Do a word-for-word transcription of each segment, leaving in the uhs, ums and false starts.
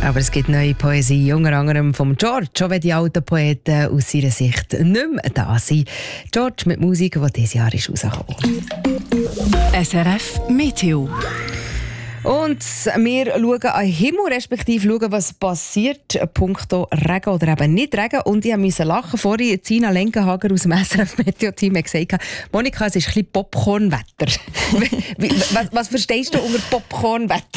Aber es gibt neue Poesie, unter anderem vom George, schon wenn die alten Poeten aus seiner Sicht nicht mehr da sind. George mit Musik, die dieses Jahr ist rausgekommen. S R F Meteo. Und wir schauen an den Himmel, respektive schauen, was passiert, punkto Regen oder eben nicht Regen. Und ich musste lachen. Vorhin Zina Lenkenhager aus dem S R F-Meteo-Team hat gesagt, Monika, es ist ein bisschen Popcorn-Wetter. was, was verstehst du unter Popcorn-Wetter?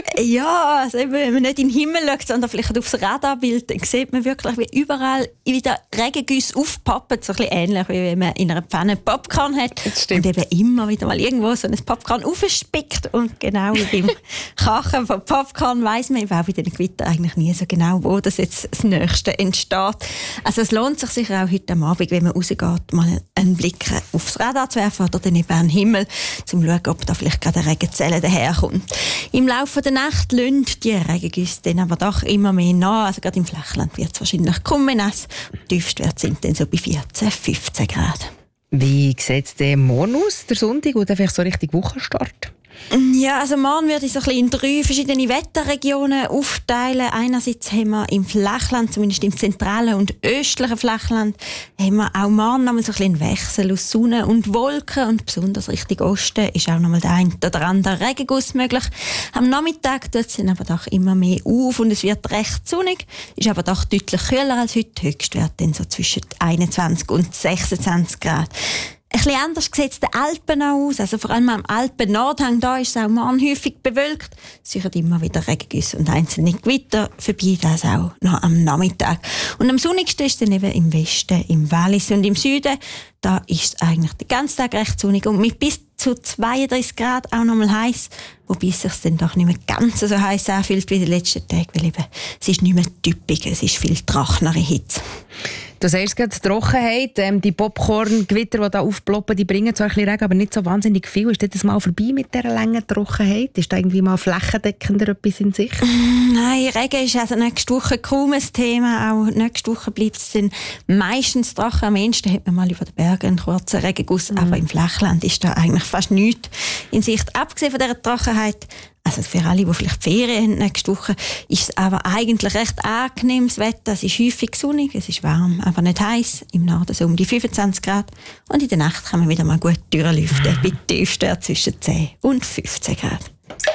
Ja, also wenn man nicht in den Himmel schaut, sondern vielleicht aufs Radarbild, dann sieht man wirklich, wie überall wieder Regengüsse aufpoppen. So ein bisschen ähnlich, wie wenn man in einer Pfanne Popcorn hat. Und eben immer wieder mal irgendwo so ein Popcorn aufspickt. Und genau wie beim Kochen von Popcorn weiss man eben auch bei den Gewittern eigentlich nie so genau, wo das jetzt das Nächste entsteht. Also es lohnt sich sicher auch heute Abend, wenn man rausgeht, mal einen Blick aufs Radar zu werfen oder dann eben an den Himmel, um zu schauen, ob da vielleicht gerade eine Regenzelle daherkommt. Im Laufe der Nacht lassen die Regengüsse dann aber doch immer mehr nach. Also gerade im Flachland wird es wahrscheinlich kaum mehr nass. Die Tiefstwerte sind dann so bei vierzehn, fünfzehn Grad. Wie sieht es denn morgen aus, der Sonntag, oder vielleicht so richtig Wochenstart? Ja, also morgen würde ich so ein bisschen in drei verschiedene Wetterregionen aufteilen. Einerseits haben wir im Flachland, zumindest im zentralen und östlichen Flachland, haben wir auch morgen noch mal so ein bisschen einen Wechsel aus Sonne und Wolken. Und besonders Richtung Osten ist auch noch mal der ein oder andere Regenguss möglich. Am Nachmittag tut es dann aber doch immer mehr auf und es wird recht sonnig. Ist aber doch deutlich kühler als heute. Höchstwert dann so zwischen einundzwanzig und sechsundzwanzig Grad. Ein bisschen anders sieht es in den Alpen auch aus. Also vor allem am Alpen-Nordhang, da ist es auch morgen häufig bewölkt. Es sichern immer wieder Regengüsse und einzelne Gewitter vorbei, das auch noch am Nachmittag. Und am sonnigsten ist es dann eben im Westen, im Wallis und im Süden. Da ist es eigentlich den ganzen Tag recht sonnig und mit bis zu zweiunddreißig Grad auch noch mal heiß. Wobei es sich dann doch nicht mehr ganz so heiß anfühlt wie die letzten Tage, weil eben, es ist nicht mehr typisch, es ist viel trockenere Hitze. Du sagst gerade, die Trockenheit, ähm, die Popcorn-Gewitter, die da aufploppen, die bringen zwar ein bisschen Regen, aber nicht so wahnsinnig viel. Ist das mal vorbei mit dieser langen Trockenheit? Ist da irgendwie mal flächendeckender etwas in Sicht? Nein, Regen ist also nächste Woche kaum ein Thema. Auch nächste Woche bleibt es dann meistens trocken. Am ehesten hat man mal über den Bergen einen kurzen Regenguss, mhm. aber im Flachland ist da eigentlich fast nichts in Sicht. Abgesehen von dieser Trockenheit, also für alle, die vielleicht Ferien haben nächste Woche, ist es aber eigentlich recht angenehmes Wetter. Es ist häufig sonnig, es ist warm, aber nicht heiß. Im Norden so um die fünfundzwanzig Grad. Und in der Nacht kann man wieder mal gut durchlüften, bei Tiefstwert zwischen zehn und fünfzehn Grad.